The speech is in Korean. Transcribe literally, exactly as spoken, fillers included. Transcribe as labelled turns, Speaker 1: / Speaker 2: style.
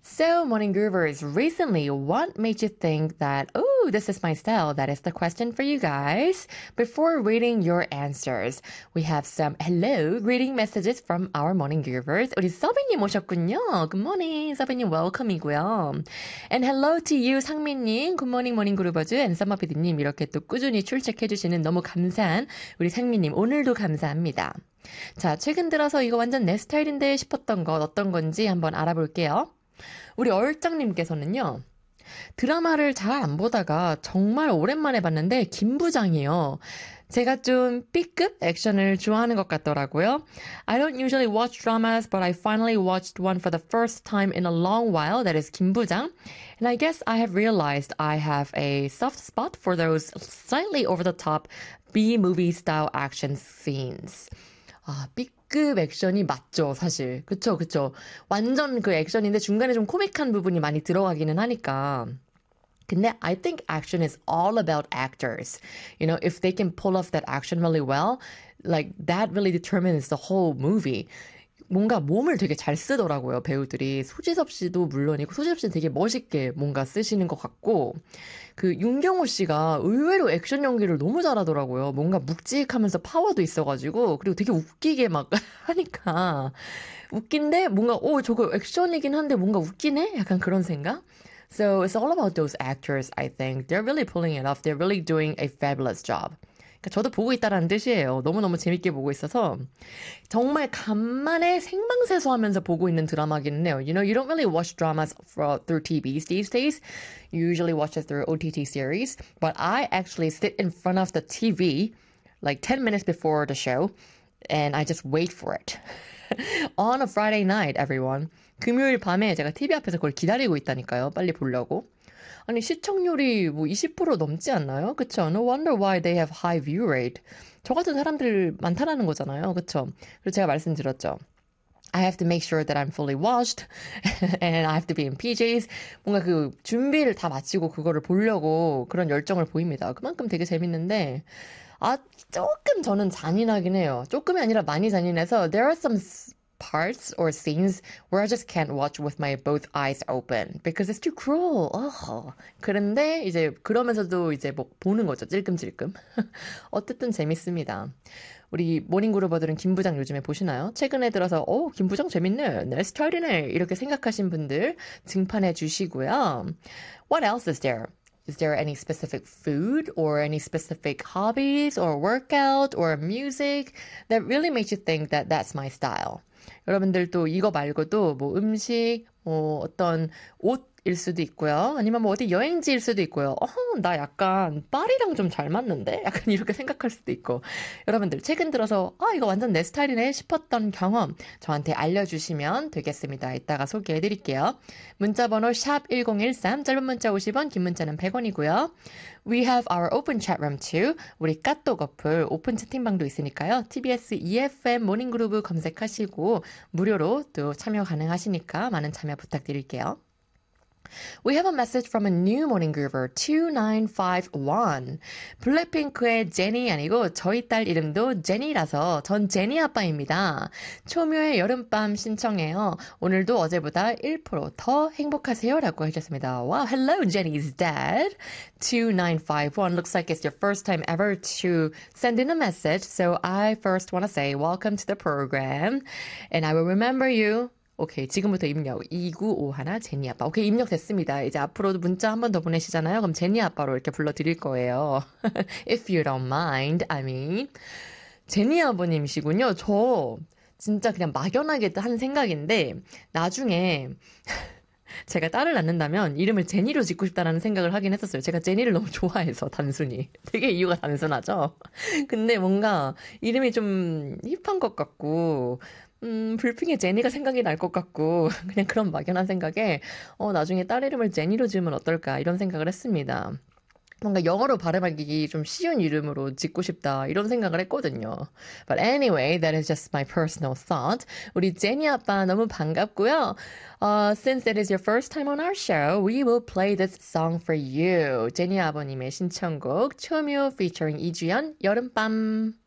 Speaker 1: So, Morning Groovers, recently, what made you think that, oh, this is my style? That is the question for you guys. Before reading your answers, we have some hello greeting messages from our Morning Groovers. 우리 서빈님 오셨군요. Good morning, 서빈님 welcome이고요. And hello to you, 상민님. Good morning, Morning Groovers. And 썸머피디님 이렇게 또 꾸준히 출첵해주시는 너무 감사한 우리 상민님 오늘도 감사합니다. 자, 최근 들어서 이거 완전 내 스타일인데 싶었던 것 어떤 건지 한번 알아볼게요. 우리 얼짱님께서는요. 드라마를 잘 안 보다가 정말 오랜만에 봤는데 김부장이요. 제가 좀 B급 액션을 좋아하는 것 같더라고요. I don't usually watch dramas, but I finally watched one for the first time in a long while. That is 김부장. And I guess I have realized I have a soft spot for those slightly over-the-top B-movie style action scenes. 아, B급 액션이 맞죠, 사실. 그쵸, 그쵸. 완전 그 액션인데 중간에 좀 코믹한 부분이 많이 들어가기는 하니까. 근데 I think action is all about actors. You know, if they can pull off that action really well, like that really determines the whole movie. 뭔가 몸을 되게 잘 쓰더라고요, 배우들이. 소지섭 씨도 물론이고, 소지섭 씨는 되게 멋있게 뭔가 쓰시는 것 같고, 그 윤경호 씨가 의외로 액션 연기를 너무 잘하더라고요. 뭔가 묵직하면서 파워도 있어가지고, 그리고 되게 웃기게 막 하니까, 웃긴데 뭔가, 오, 저거 액션이긴 한데 뭔가 웃기네? 약간 그런 생각? So it's all about those actors, I think. They're really pulling it off. They're really doing a fabulous job. 저도 보고 있다라는 뜻이에요. 너무너무 재밌게 보고 있어서 정말 간만에 생방송하면서 보고 있는 드라마기는 해요. You know, you don't really watch dramas for, through T Vs these days. You usually watch it through O T T series. But I actually sit in front of the T V like ten minutes before the show and I just wait for it. On a Friday night, everyone. 금요일 밤에 제가 티비 앞에서 그걸 기다리고 있다니까요. 빨리 보려고. 아니 시청률이 뭐 이십 퍼센트 넘지 않나요? 그쵸? No wonder why they have high view rate. 저 같은 사람들 많다라는 거잖아요. 그쵸? 그리고 제가 말씀드렸죠. I have to make sure that I'm fully washed and I have to be in P Js. 뭔가 그 준비를 다 마치고 그거를 보려고 그런 열정을 보입니다. 그만큼 되게 재밌는데 아 조금 저는 잔인하긴 해요. 조금이 아니라 많이 잔인해서 there are some parts or scenes where I just can't watch with my both eyes open because it's too cruel. 어. 그런데 이제 그러면서도 이제 뭐 보는 거죠. 찔끔찔끔. 어쨌든 재밌습니다. 우리 모닝그루버들은 김부장 요즘에 보시나요? 최근에 들어서 오 김부장 재밌네. 내 스타일이네. 이렇게 생각하신 분들 증판해 주시고요. What else is there? Is there any specific food or any specific hobbies or workout or music that really makes you think that that's my style? 여러분들도 이거 말고도 뭐 음식, 뭐 어떤 옷일 수도 있고요. 아니면 뭐 어디 여행지일 수도 있고요. 어, 나 약간 파리랑 좀 잘 맞는데? 약간 이렇게 생각할 수도 있고. 여러분들 최근 들어서 아 이거 완전 내 스타일이네 싶었던 경험 저한테 알려주시면 되겠습니다. 이따가 소개해드릴게요. 문자번호 샵 일공일삼 짧은 문자 오십 원 긴 문자는 백 원이고요. We have our open chat room too. 우리 까똑 어플 오픈 채팅방도 있으니까요. 티비에스 이에프엠 모닝그루브 검색하시고 무료로 또 참여 가능하시니까 많은 참여 부탁드릴게요. We have a message from a new morning groover, two nine five one. 블랙핑크의 제니 아니고 저희 딸 이름도 제니라서 전 제니 아빠입니다. 초묘의 여름밤 신청해요. 오늘도 어제보다 일 퍼센트 더 행복하세요 라고 해주셨습니다. Wow, hello Jenny's dad. two nine five one looks like it's your first time ever to send in a message. So I first want to say welcome to the program. And I will remember you. 오케이, 지금부터 입력. 이구오일 제니 아빠. 오케이, 입력됐습니다. 이제 앞으로도 문자 한 번 더 보내시잖아요. 그럼 제니 아빠로 이렇게 불러드릴 거예요. If you don't mind, I mean. 제니 아버님이시군요. 저 진짜 그냥 막연하게 한 생각인데 나중에 제가 딸을 낳는다면 이름을 제니로 짓고 싶다라는 생각을 하긴 했었어요. 제가 제니를 너무 좋아해서 단순히. 되게 이유가 단순하죠. 근데 뭔가 이름이 좀 힙한 것 같고 음, 불핑의 제니가 생각이 날 것 같고 그냥 그런 막연한 생각에 어, 나중에 딸 이름을 제니로 지으면 어떨까 이런 생각을 했습니다. 뭔가 영어로 발음하기 좀 쉬운 이름으로 짓고 싶다 이런 생각을 했거든요. But anyway, that is just my personal thought. 우리 제니 아빠 너무 반갑고요. Uh, since it is your first time on our show, we will play this song for you. 제니 아버님의 신청곡 초묘 featuring 이주연 여름밤.